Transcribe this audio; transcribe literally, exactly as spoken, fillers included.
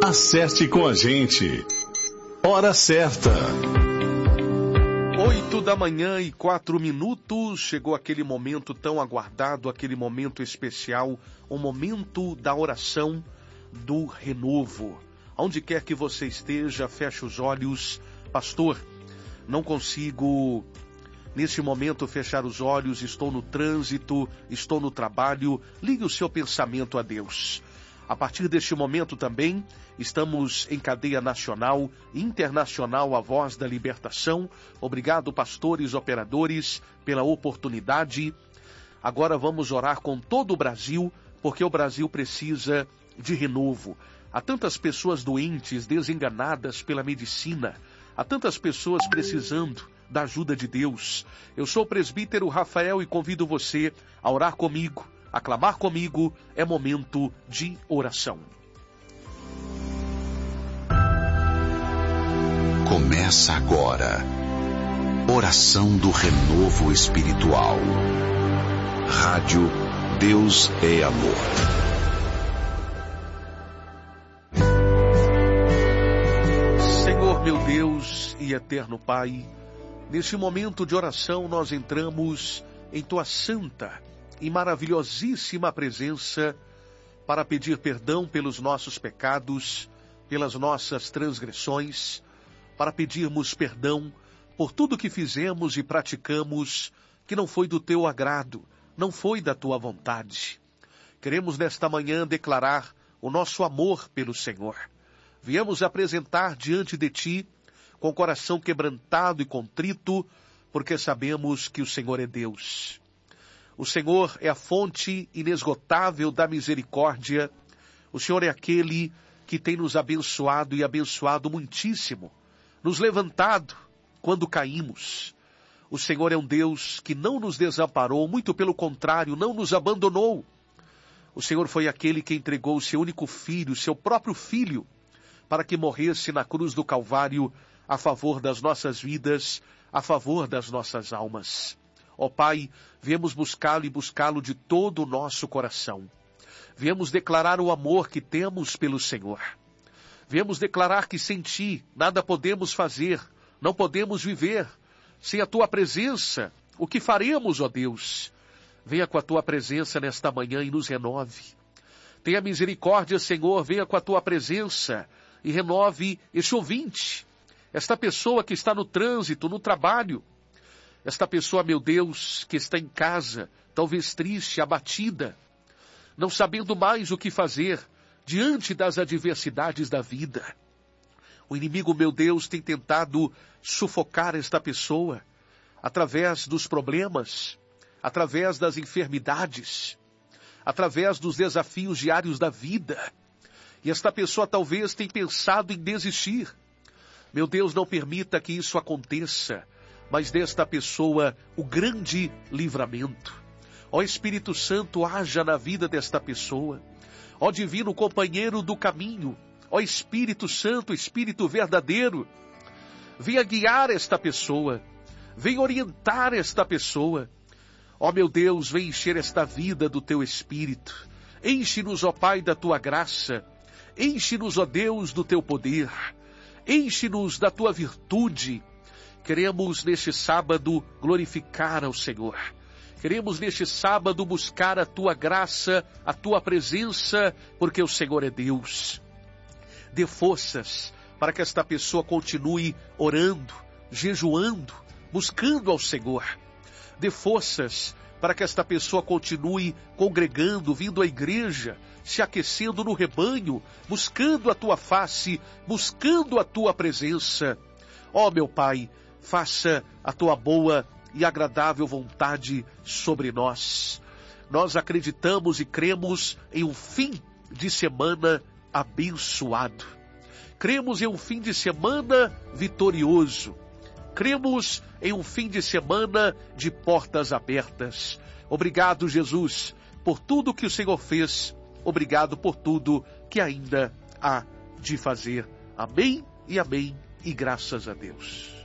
Acerte com a gente. Hora certa. Oito da manhã e quatro minutos. Chegou aquele momento tão aguardado, aquele momento especial, o momento da oração do renovo. Onde quer que você esteja, feche os olhos. Pastor, não consigo neste momento fechar os olhos, estou no trânsito, estou no trabalho. Ligue o seu pensamento a Deus. A partir deste momento também, estamos em cadeia nacional e internacional A Voz da Libertação. Obrigado, pastores, operadores, pela oportunidade. Agora vamos orar com todo o Brasil, porque o Brasil precisa de renovo. Há tantas pessoas doentes, desenganadas pela medicina. Há tantas pessoas precisando da ajuda de Deus. Eu sou o presbítero Rafael e convido você a orar comigo, a clamar comigo. É momento de oração. Começa agora. Oração do Renovo Espiritual. Rádio Deus é Amor. Senhor meu Deus e eterno Pai, neste momento de oração nós entramos em Tua santa e maravilhosíssima presença para pedir perdão pelos nossos pecados, pelas nossas transgressões, para pedirmos perdão por tudo que fizemos e praticamos que não foi do Teu agrado, não foi da Tua vontade. Queremos nesta manhã declarar o nosso amor pelo Senhor. Viemos apresentar diante de Ti com o coração quebrantado e contrito, porque sabemos que o Senhor é Deus. O Senhor é a fonte inesgotável da misericórdia. O Senhor é aquele que tem nos abençoado e abençoado muitíssimo, nos levantado quando caímos. O Senhor é um Deus que não nos desamparou, muito pelo contrário, não nos abandonou. O Senhor foi aquele que entregou o seu único filho, seu próprio filho, para que morresse na cruz do Calvário a favor das nossas vidas, a favor das nossas almas. Ó Pai, viemos buscá-lo e buscá-lo de todo o nosso coração. Viemos declarar o amor que temos pelo Senhor. Viemos declarar que sem Ti nada podemos fazer, não podemos viver. Sem a Tua presença, o que faremos, ó Deus? Venha com a Tua presença nesta manhã e nos renove. Tenha misericórdia, Senhor, venha com a Tua presença e renove este ouvinte, esta pessoa que está no trânsito, no trabalho, esta pessoa, meu Deus, que está em casa, talvez triste, abatida, não sabendo mais o que fazer diante das adversidades da vida. O inimigo, meu Deus, tem tentado sufocar esta pessoa através dos problemas, através das enfermidades, através dos desafios diários da vida. E esta pessoa talvez tenha pensado em desistir. Meu Deus, não permita que isso aconteça, mas desta pessoa o grande livramento. Ó Espírito Santo, haja na vida desta pessoa. Ó Divino Companheiro do caminho, ó Espírito Santo, Espírito verdadeiro, venha guiar esta pessoa, venha orientar esta pessoa. Ó meu Deus, vem encher esta vida do Teu Espírito. Enche-nos, ó Pai, da Tua graça. Enche-nos, ó Deus, do Teu poder. Enche-nos da Tua virtude. Queremos neste sábado glorificar ao Senhor. Queremos neste sábado buscar a Tua graça, a Tua presença, porque o Senhor é Deus. Dê forças para que esta pessoa continue orando, jejuando, buscando ao Senhor. Dê forças para que esta pessoa continue congregando, vindo à igreja, se aquecendo no rebanho, buscando a Tua face, buscando a Tua presença. Ó meu Pai, faça a Tua boa e agradável vontade sobre nós. Nós acreditamos e cremos em um fim de semana abençoado. Cremos em um fim de semana vitorioso. Cremos em um fim de semana de portas abertas. Obrigado, Jesus, por tudo que o Senhor fez. Obrigado por tudo que ainda há de fazer. Amém e amém e graças a Deus.